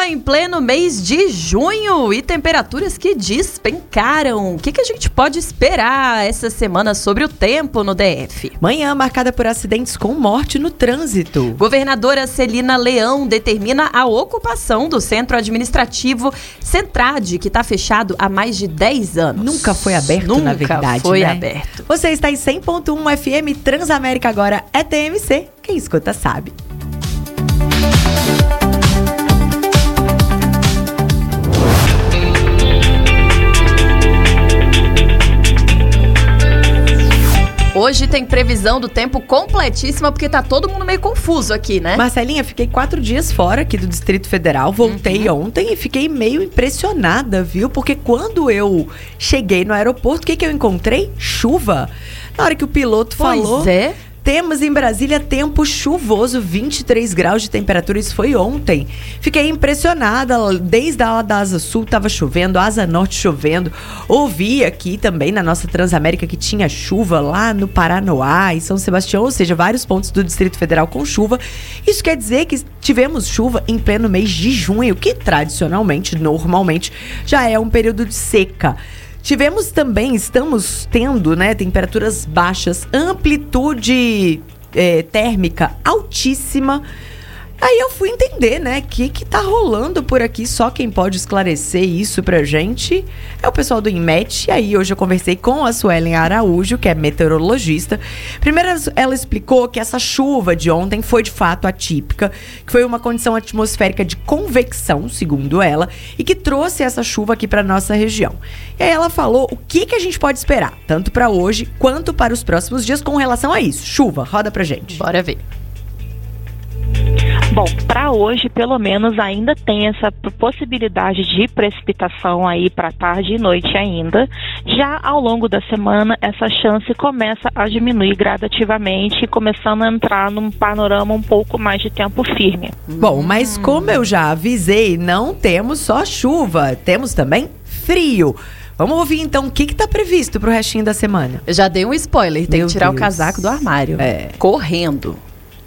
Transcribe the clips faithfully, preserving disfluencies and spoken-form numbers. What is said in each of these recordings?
chuva em pleno mês de junho e temperaturas que despencaram. O que, que a gente pode esperar essa semana sobre o tempo no D F? Manhã marcada por acidentes com morte no trânsito. Governadora Celina Leão determina a ocupação do Centro Administrativo Centrade, que está fechado há mais de dez anos. Nunca foi aberto, Nunca na verdade, foi né? aberto. Você está em cem ponto um F M, Transamérica agora é T M C. Quem escuta sabe. Hoje tem previsão do tempo completíssima, porque tá todo mundo meio confuso aqui, né? Marcelinha, fiquei quatro dias fora aqui do Distrito Federal, voltei uhum. ontem e fiquei meio impressionada, viu? Porque quando eu cheguei no aeroporto, o que que eu encontrei? Chuva. Na hora que o piloto pois falou... Pois é. Temos em Brasília tempo chuvoso, vinte e três graus de temperatura, isso foi ontem. Fiquei impressionada, desde a da Asa Sul estava chovendo, Asa Norte chovendo. Ouvi aqui também na nossa Transamérica que tinha chuva lá no Paranoá e São Sebastião, ou seja, vários pontos do Distrito Federal com chuva. Isso quer dizer que tivemos chuva em pleno mês de junho, que tradicionalmente, normalmente, já é um período de seca. Tivemos também, estamos tendo, né, temperaturas baixas, amplitude é, térmica altíssima. Aí eu fui entender, né, o que que tá rolando por aqui. Só quem pode esclarecer isso pra gente é o pessoal do INMET. E aí hoje eu conversei com a Suelen Araújo, que é meteorologista. Primeiro ela explicou que essa chuva de ontem foi de fato atípica, que foi uma condição atmosférica de convecção, segundo ela, e que trouxe essa chuva aqui pra nossa região. E aí ela falou o que que a gente pode esperar, tanto pra hoje quanto para os próximos dias com relação a isso. Chuva, roda pra gente. Bora ver. Bom, para hoje, pelo menos, ainda tem essa possibilidade de precipitação aí para tarde e noite ainda. Já ao longo da semana, essa chance começa a diminuir gradativamente, começando a entrar num panorama um pouco mais de tempo firme. Bom, mas como eu já avisei, não temos só chuva, temos também frio. Vamos ouvir então o que está previsto para o restinho da semana. Eu já dei um spoiler, tem Meu que tirar Deus. o casaco do armário. É. Correndo.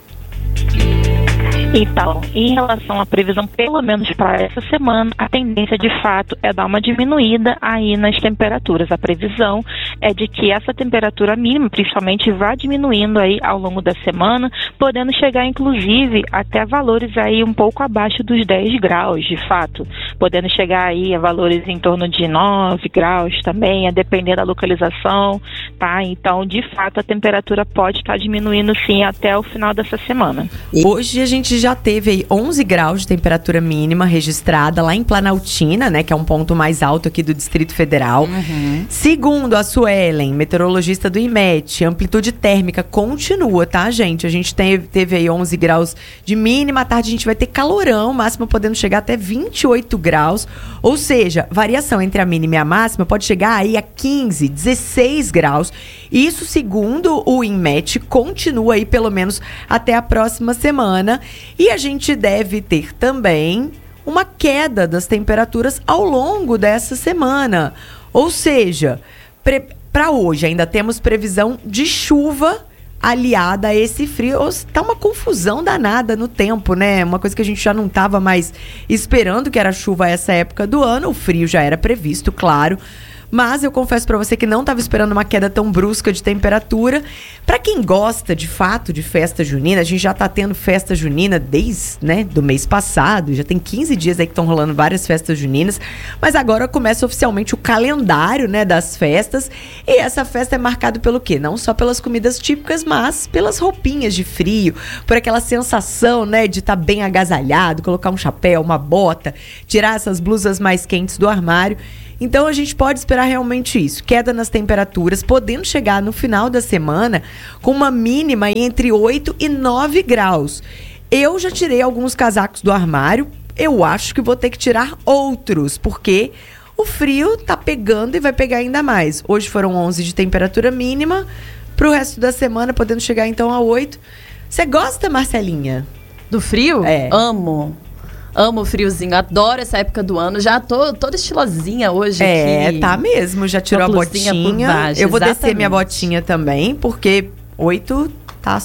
Então, em relação à previsão, pelo menos para essa semana, a tendência de fato é dar uma diminuída aí nas temperaturas. A previsão é de que essa temperatura mínima, principalmente, vá diminuindo aí ao longo da semana, podendo chegar inclusive até valores aí um pouco abaixo dos dez graus, de fato, podendo chegar aí a valores em torno de nove graus também, a depender da localização, tá? Então, de fato, a temperatura pode estar diminuindo sim até o final dessa semana. Hoje a gente já teve aí onze graus de temperatura mínima registrada lá em Planaltina, né, que é um ponto mais alto aqui do Distrito Federal. Uhum. Segundo a Suelen, meteorologista do INMET, a amplitude térmica continua, tá, gente? A gente teve, teve aí onze graus de mínima, à tarde a gente vai ter calorão, máxima podendo chegar até vinte e oito graus, ou seja, variação entre a mínima e a máxima pode chegar aí a quinze, dezesseis graus. Isso, segundo o INMET, continua aí pelo menos até a próxima semana. E a gente deve ter também uma queda das temperaturas ao longo dessa semana. Ou seja, para hoje ainda temos previsão de chuva aliada a esse frio. Tá uma confusão danada no tempo, né? Uma coisa que a gente já não estava mais esperando, que era chuva a essa época do ano. O frio já era previsto, claro. Mas eu confesso pra você que não estava esperando uma queda tão brusca de temperatura. Pra quem gosta, de fato, de festa junina, a gente já tá tendo festa junina desde, né, do mês passado. Já tem quinze dias aí que estão rolando várias festas juninas. Mas agora começa oficialmente o calendário, né, das festas. E essa festa é marcada pelo quê? Não só pelas comidas típicas, mas pelas roupinhas de frio. Por aquela sensação, né, de estar tá bem agasalhado, colocar um chapéu, uma bota, tirar essas blusas mais quentes do armário. Então a gente pode esperar realmente isso, queda nas temperaturas, podendo chegar no final da semana com uma mínima entre oito e nove graus. Eu já tirei alguns casacos do armário, eu acho que vou ter que tirar outros, porque o frio tá pegando e vai pegar ainda mais. Hoje foram onze de temperatura mínima, pro resto da semana podendo chegar então a oito. Você gosta, Marcelinha? Do frio? É. Amo. Amo o friozinho, adoro essa época do ano. Já tô toda estilosinha hoje é, aqui. É, tá mesmo. Já tirou a botinha. Por baixo, eu vou exatamente. descer minha botinha também, porque oito tá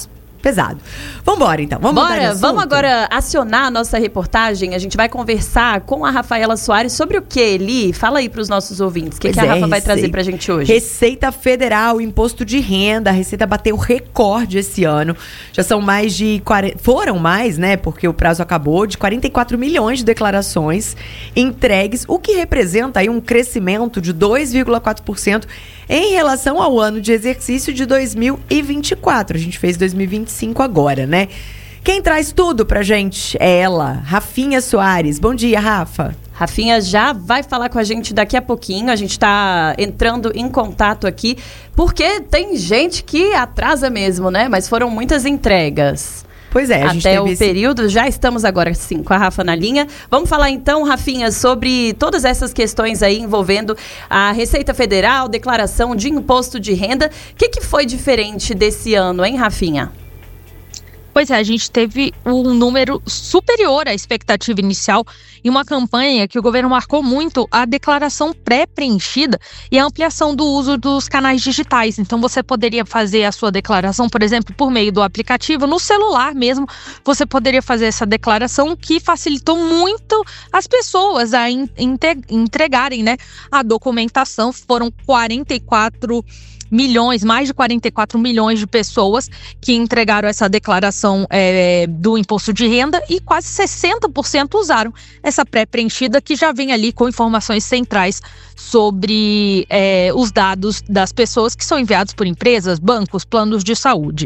pesado. Vambora, então. Vamos Bora, vamos agora acionar a nossa reportagem. A gente vai conversar com a Rafaela Soares sobre o que, Eli? Fala aí para os nossos ouvintes. O que, que a é, Rafa vai Receita, trazer pra gente hoje? Receita Federal, Imposto de Renda. A Receita bateu recorde esse ano. Já são mais de quarenta... Foram mais, né? Porque o prazo acabou. De quarenta e quatro milhões de declarações entregues, o que representa aí um crescimento de dois vírgula quatro por cento em relação ao ano de exercício de dois mil e vinte e quatro. A gente fez dois mil e vinte e cinco agora, né? Quem traz tudo pra gente é ela, Rafinha Soares. Bom dia, Rafa. Rafinha já vai falar com a gente daqui a pouquinho. A gente está entrando em contato aqui, porque tem gente que atrasa mesmo, né? Mas foram muitas entregas. Pois é, a gente até teve o esse... período, já estamos agora sim com a Rafa na linha. Vamos falar então, Rafinha, sobre todas essas questões aí envolvendo a Receita Federal, declaração de imposto de renda. O que, que foi diferente desse ano, hein, Rafinha? Pois é, a gente teve um número superior à expectativa inicial em uma campanha que o governo marcou muito a declaração pré-preenchida e a ampliação do uso dos canais digitais. Então, você poderia fazer a sua declaração, por exemplo, por meio do aplicativo, no celular mesmo, você poderia fazer essa declaração, que facilitou muito as pessoas a in- entregarem, né, a documentação. Foram quarenta e quatro milhões, mais de quarenta e quatro milhões de pessoas que entregaram essa declaração é, do imposto de renda, e quase sessenta por cento usaram essa pré-preenchida, que já vem ali com informações centrais sobre é, os dados das pessoas que são enviados por empresas, bancos, planos de saúde.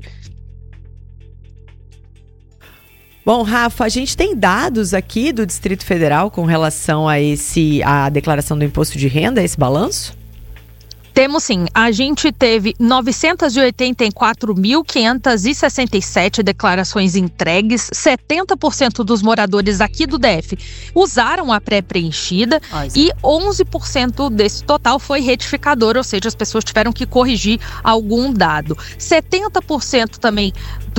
Bom, Rafa, a gente tem dados aqui do Distrito Federal com relação a esse, a declaração do imposto de renda, esse balanço? Temos sim, a gente teve novecentos e oitenta e quatro mil, quinhentos e sessenta e sete declarações entregues, setenta por cento dos moradores aqui do D F usaram a pré-preenchida e onze por cento desse total foi retificador, ou seja, as pessoas tiveram que corrigir algum dado. setenta por cento também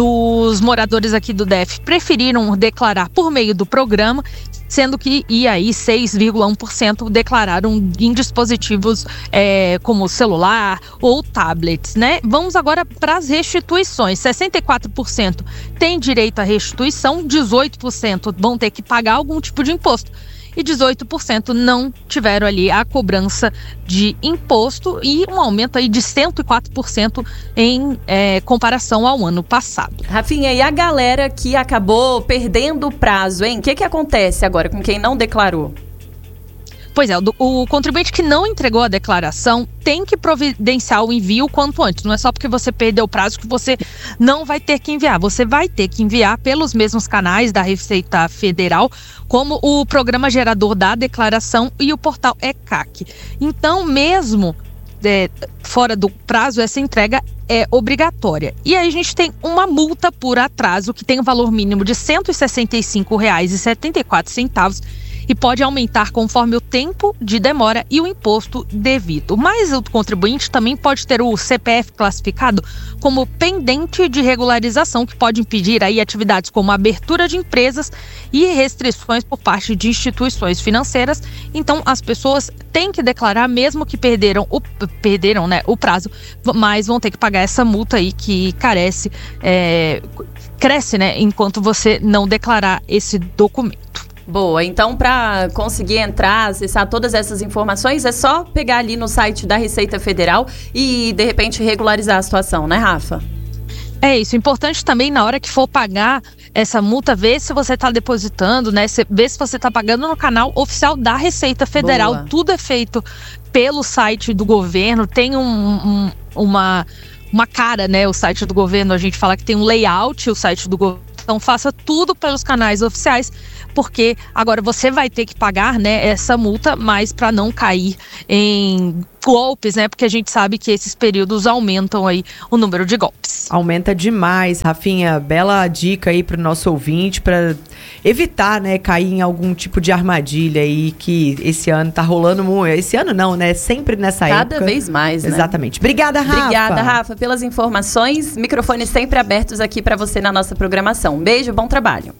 dos moradores aqui do D F preferiram declarar por meio do programa, sendo que e aí seis vírgula um por cento declararam em dispositivos é, como celular ou tablets, né? Vamos agora para as restituições. sessenta e quatro por cento têm direito à restituição, dezoito por cento vão ter que pagar algum tipo de imposto e dezoito por cento não tiveram ali a cobrança de imposto, e um aumento aí de cento e quatro por cento em é, comparação ao ano passado. Rafinha, e a galera que acabou perdendo o prazo, hein? O que, que acontece agora com quem não declarou? Pois é, o, o contribuinte que não entregou a declaração tem que providenciar o envio quanto antes. Não é só porque você perdeu o prazo que você não vai ter que enviar. Você vai ter que enviar pelos mesmos canais da Receita Federal, como o Programa Gerador da Declaração e o portal E C A C. Então, mesmo é, fora do prazo, essa entrega é obrigatória. E aí a gente tem uma multa por atraso que tem um valor mínimo de cento e sessenta e cinco reais e setenta e quatro centavos e pode aumentar conforme o tempo de demora e o imposto devido. Mas o contribuinte também pode ter o C P F classificado como pendente de regularização, que pode impedir aí atividades como a abertura de empresas e restrições por parte de instituições financeiras. Então, as pessoas têm que declarar, mesmo que perderam o, perderam, né, o prazo, mas vão ter que pagar essa multa aí que carece, é, cresce, né, enquanto você não declarar esse documento. Boa, então para conseguir entrar, acessar todas essas informações, é só pegar ali no site da Receita Federal e, de repente, regularizar a situação, né, Rafa? É isso, importante também na hora que for pagar essa multa, ver se você está depositando, né, ver se você está pagando no canal oficial da Receita Federal. Boa. Tudo é feito pelo site do governo, tem um, um, uma, uma cara, né, o site do governo, a gente fala que tem um layout, o site do governo. Então faça tudo pelos canais oficiais, porque agora você vai ter que pagar, né, essa multa, mas para não cair em golpes, né? Porque a gente sabe que esses períodos aumentam aí o número de golpes. Aumenta demais, Rafinha. Bela dica aí para o nosso ouvinte, para evitar, né, cair em algum tipo de armadilha aí que esse ano tá rolando muito. Esse ano não, né? Sempre nessa Cada época. Cada vez mais, né? Exatamente. Obrigada, Rafa. Obrigada, Rafa, pelas informações. Microfones sempre abertos aqui para você na nossa programação. Um beijo, bom trabalho.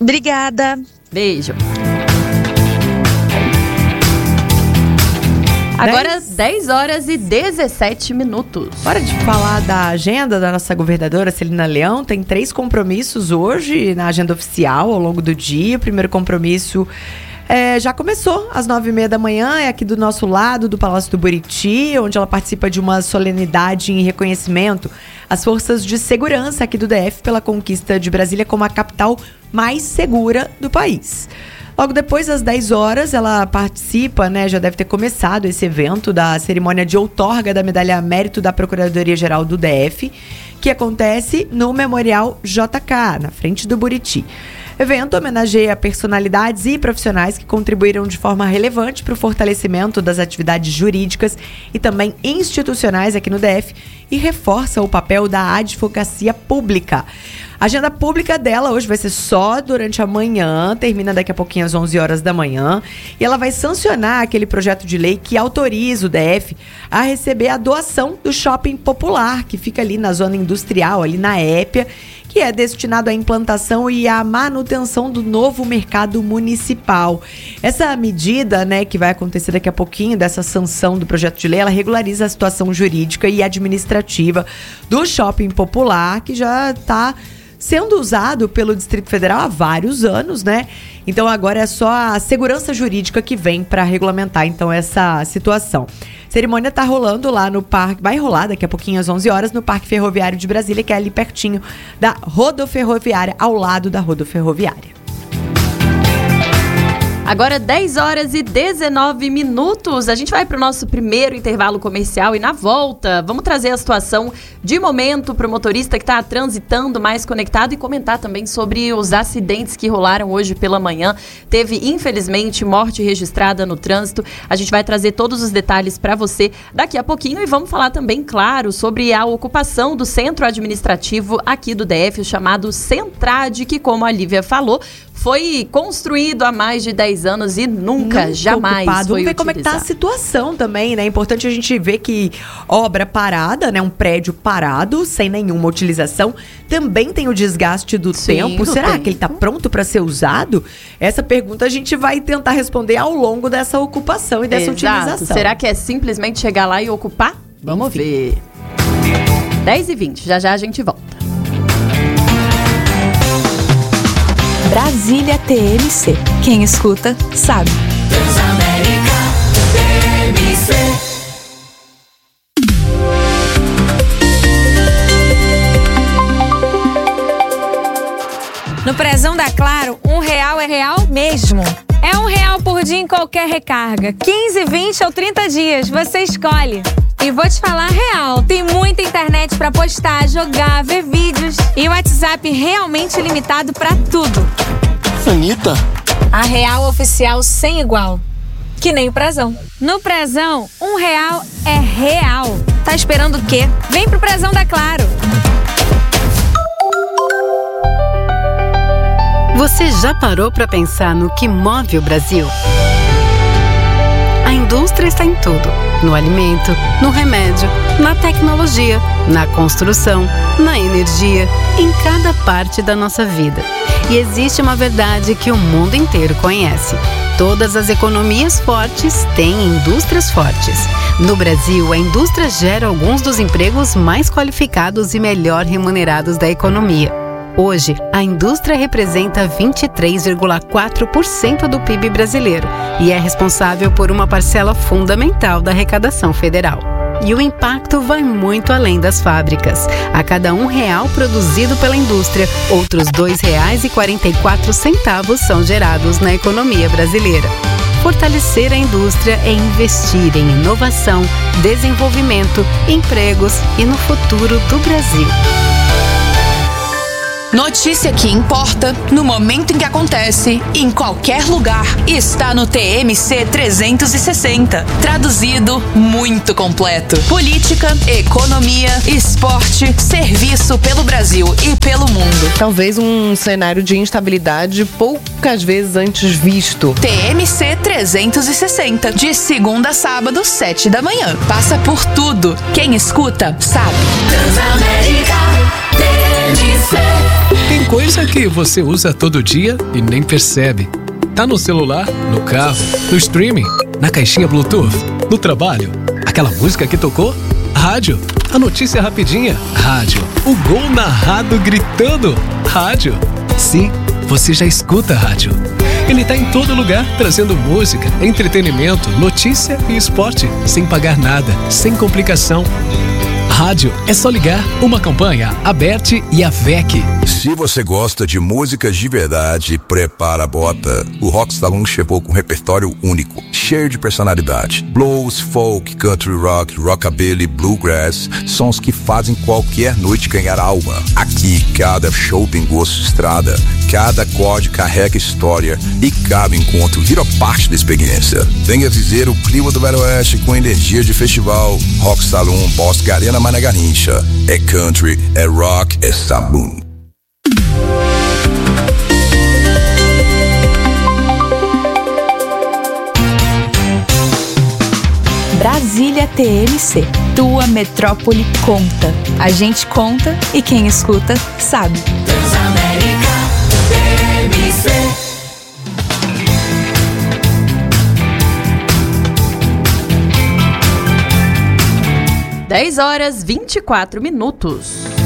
Obrigada. Beijo. Agora, dez horas e dezessete minutos. Hora de falar da agenda da nossa governadora Celina Leão. Tem três compromissos hoje na agenda oficial ao longo do dia. O primeiro compromisso é, já começou às nove e meia da manhã, é aqui do nosso lado, do Palácio do Buriti, onde ela participa de uma solenidade em reconhecimento às forças de segurança aqui do D F pela conquista de Brasília como a capital mais segura do país. Logo depois, às dez horas, ela participa, né, já deve ter começado esse evento da cerimônia de outorga da Medalha Mérito da Procuradoria-Geral do D F, que acontece no Memorial J K, na frente do Buriti. O evento homenageia personalidades e profissionais que contribuíram de forma relevante para o fortalecimento das atividades jurídicas e também institucionais aqui no D F e reforça o papel da advocacia pública. A agenda pública dela hoje vai ser só durante a manhã, termina daqui a pouquinho às onze horas da manhã, e ela vai sancionar aquele projeto de lei que autoriza o D F a receber a doação do Shopping Popular, que fica ali na zona industrial, ali na Épia, que é destinado à implantação e à manutenção do novo mercado municipal. Essa medida, né, que vai acontecer daqui a pouquinho, dessa sanção do projeto de lei, ela regulariza a situação jurídica e administrativa do Shopping Popular, que já está sendo usado pelo Distrito Federal há vários anos, né? Então agora é só a segurança jurídica que vem para regulamentar então essa situação. A cerimônia tá rolando lá no parque, vai rolar daqui a pouquinho às onze horas no Parque Ferroviário de Brasília, que é ali pertinho da Rodoferroviária, ao lado da Rodoferroviária. Agora, dez horas e dezenove minutos. A gente vai para o nosso primeiro intervalo comercial e na volta vamos trazer a situação de momento para o motorista que está transitando mais conectado e comentar também sobre os acidentes que rolaram hoje pela manhã. Teve, infelizmente, morte registrada no trânsito. A gente vai trazer todos os detalhes para você daqui a pouquinho e vamos falar também, claro, sobre a ocupação do centro administrativo aqui do D F, o chamado Centrad, que, como a Lívia falou, foi construído há mais de dez anos e nunca, nunca jamais ocupado. foi Vamos ver utilizado. como é que tá a situação também, né? É importante a gente ver que obra parada, né? Um prédio parado, sem nenhuma utilização, também tem o desgaste do Sim, tempo. do Será tempo. que ele tá pronto para ser usado? Essa pergunta a gente vai tentar responder ao longo dessa ocupação e dessa Exato. utilização. Será que é simplesmente chegar lá e ocupar? Vamos Enfim. ver. dez e vinte, já já a gente volta. Brasília T M C. Quem escuta, sabe. Transamérica T M C. No prezão da Claro, um real é real mesmo. É um real por dia em qualquer recarga. quinze, vinte ou trinta dias, você escolhe. E vou te falar real, tem muita internet pra postar, jogar, ver vídeos. E o WhatsApp realmente limitado pra tudo. Anitta? A real oficial sem igual. Que nem o prezão. No prezão, um real é real. Tá esperando o quê? Vem pro prezão da Claro. Você já parou para pensar no que move o Brasil? A indústria está em tudo. No alimento, no remédio, na tecnologia, na construção, na energia, em cada parte da nossa vida. E existe uma verdade que o mundo inteiro conhece. Todas as economias fortes têm indústrias fortes. No Brasil, a indústria gera alguns dos empregos mais qualificados e melhor remunerados da economia. Hoje, a indústria representa vinte e três vírgula quatro por cento do P I B brasileiro e é responsável por uma parcela fundamental da arrecadação federal. E o impacto vai muito além das fábricas. A cada um real produzido pela indústria, outros dois reais e quarenta e quatro centavos são gerados na economia brasileira. Fortalecer a indústria é investir em inovação, desenvolvimento, empregos e no futuro do Brasil. Notícia que importa, no momento em que acontece, em qualquer lugar, está no T M C trezentos e sessenta. Traduzido, muito completo. Política, economia, esporte, serviço pelo Brasil e pelo mundo. Talvez um cenário de instabilidade poucas vezes antes visto. T M C trezentos e sessenta, de segunda a sábado, sete da manhã. Passa por tudo. Quem escuta, sabe. Transamérica T M C. Tem coisa que você usa todo dia e nem percebe. Tá no celular, no carro, no streaming, na caixinha Bluetooth. No trabalho, aquela música que tocou? Rádio. A notícia rapidinha? Rádio. O gol narrado gritando? Rádio. Sim, você já escuta a rádio. Ele está em todo lugar, trazendo música, entretenimento, notícia e esporte, sem pagar nada, sem complicação. Rádio é só ligar. Uma campanha, a Bert e a V E C. Se você gosta de músicas de verdade, prepara a bota. O Rock Saloon chegou com um repertório único, cheio de personalidade. Blues, folk, country rock, rockabilly, bluegrass, sons que fazem qualquer noite ganhar alma. Aqui, cada show tem gosto de estrada, cada acorde carrega história e cada encontro vira parte da experiência. Venha viver o clima do Velho Oeste com energia de festival. Rock Saloon, Bosque Arena, Mané Garrincha. É country, é rock, é saloon. Brasília T M C. Tua metrópole conta. A gente conta e quem escuta sabe. Transamérica T M C. dez horas e vinte e quatro minutos.